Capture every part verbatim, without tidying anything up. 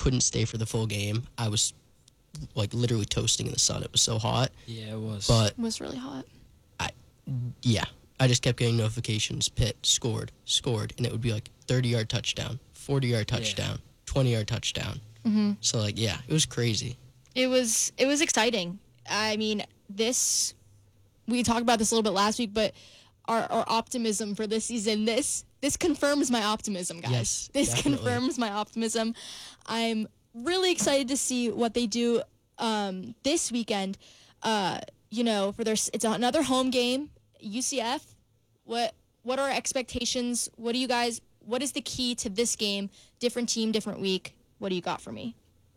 couldn't stay for the full game. I was like literally toasting in the sun. It was so hot. Yeah, it was. But It was really hot. I, yeah, I just kept getting notifications. Pitt scored, scored, and it would be like thirty-yard touchdown, forty-yard touchdown, twenty-yard touchdown. Mm-hmm. So like, yeah, it was crazy. It was it was exciting. I mean, this we talked about this a little bit last week, but our, our optimism for this season, this this confirms my optimism, guys. Yes, this definitely. confirms my optimism. I'm really excited to see what they do um, this weekend. Uh, you know, for their it's another home game, U C F. What what are our expectations? What do you guys? What is the key to this game? Different team, different week. What do you got for me?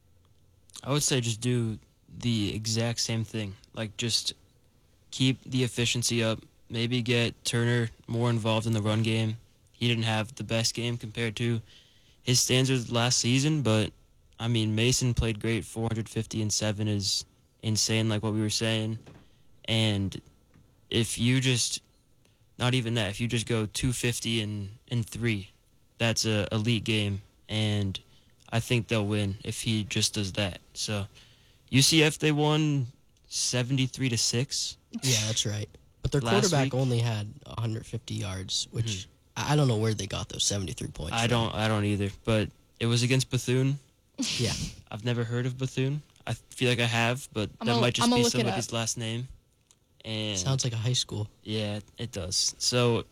I would say just do the exact same thing. Like, just keep the efficiency up. Maybe get Turner more involved in the run game. He didn't have the best game compared to his standards last season, but, I mean, Mason played great. four hundred fifty and seven is insane, like what we were saying. And if you just, not even that, if you just go two fifty and, and three, that's a elite game. And I think they'll win if he just does that. So, U C F, they won seventy-three to six. Yeah, that's right. But their Last quarterback week- only had one hundred fifty yards, which Mhm. I I don't know where they got those seventy-three points. I from. don't I don't either, but it was against Bethune. Yeah, I've never heard of Bethune. I feel like I have, but I'm that gonna- might just I'm gonna be look it somebody's up. last name. And sounds like a high school. yeah, it does. So,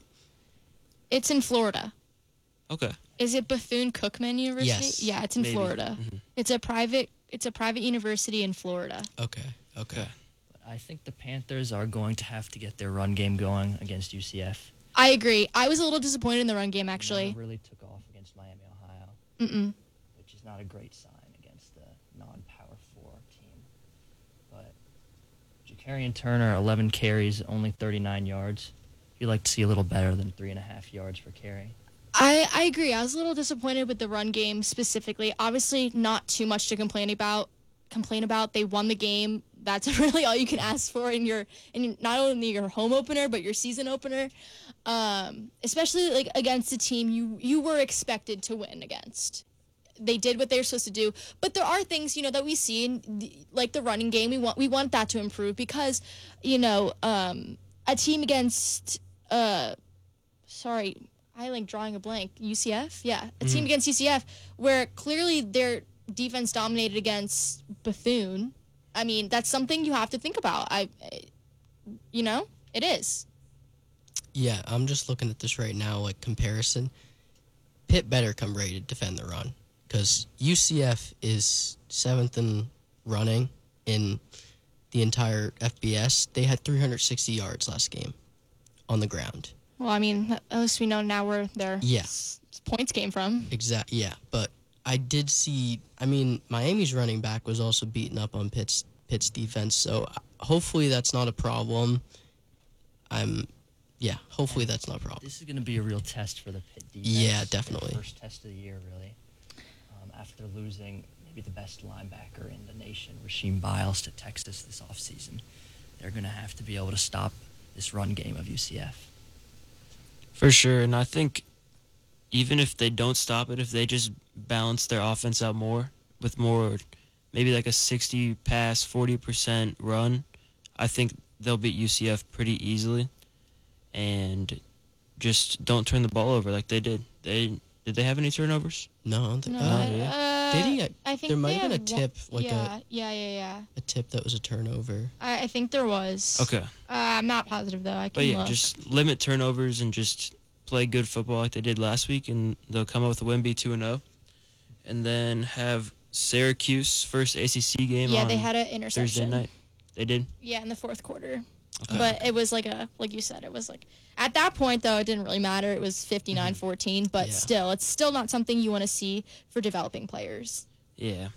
It's in Florida. okay. Is it Bethune-Cookman University? Yes, Yeah, it's in maybe. Florida. Mhm. It's a private it's a private university in Florida. Okay, okay. Okay. I think the Panthers are going to have to get their run game going against U C F. I agree. I was a little disappointed in the run game, Never actually. really took off against Miami, Ohio, Mm-mm. which is not a great sign against the non-Power Four team. But Jacarian Turner, eleven carries, only thirty-nine yards. You'd like to see a little better than three and a half yards per carry. I, I agree. I was a little disappointed with the run game specifically. Obviously, not too much to complain about. Complain about. They won the game. That's really all you can ask for in your in not only your home opener but your season opener. Um, especially like against a team you you were expected to win against. They did what they were supposed to do, but there are things you know that we see in the, like the running game. We want we want that to improve because, you know, um, a team against uh, sorry. I like drawing a blank. U C F? Yeah. A team against U C F where clearly their defense dominated against Bethune. I mean, that's something you have to think about. I, you know, it is. Yeah, I'm just looking at this right now, like comparison. Pitt better come ready to defend the run because U C F is seventh in running in the entire F B S. They had three hundred sixty yards last game on the ground. Well, I mean, at least we know now where their Yeah. s- points came from. Exact. Yeah, but I did see. I mean, Miami's running back was also beaten up on Pitt's Pitt's defense, so hopefully that's not a problem. I'm, yeah, hopefully that's not a problem. This is going to be a real test for the Pitt defense. Yeah, Their definitely. First test of the year, really. Um, after losing maybe the best linebacker in the nation, Rasheem Biles, to Texas this offseason, they're going to have to be able to stop this run game of U C F. For sure, and I think even if they don't stop it, if they just balance their offense out more with more, maybe like a sixty pass, forty percent run, I think they'll beat U C F pretty easily. And just don't turn the ball over like they did. They did they have any turnovers? No, I don't think, No, uh, I, yeah. uh, Did he? I think there might they have been a had one- tip, like yeah, yeah, yeah, yeah. a, a tip that was a turnover. I, I think there was. Okay. Uh, I'm not positive though. I can But yeah, look. just limit turnovers and just play good football like they did last week, and they'll come up with a win, be two and zero, and then have Syracuse first A C C game. yeah, on they had an Thursday interception. night. They did. Yeah, in the fourth quarter. Okay. But it was like a, like you said, it was like, at that point, though, it didn't really matter. It was fifty-nine fourteen, but Yeah. still, it's still not something you want to see for developing players. Yeah.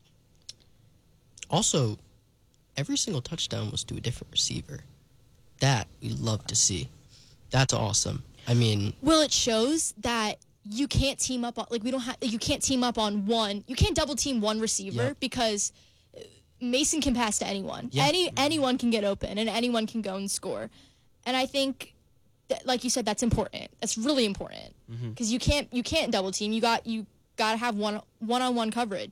Also, every single touchdown was to a different receiver. That we love to see. That's awesome. I mean, Well, it shows that you can't team up on, like, we don't have, you can't team up on one, you can't double team one receiver Yep. because Mason can pass to anyone. Yeah. Any Anyone can get open and anyone can go and score. And I think, that, like you said, that's important. That's really important because you can't you can't double team. You got you got to have one one on one coverage.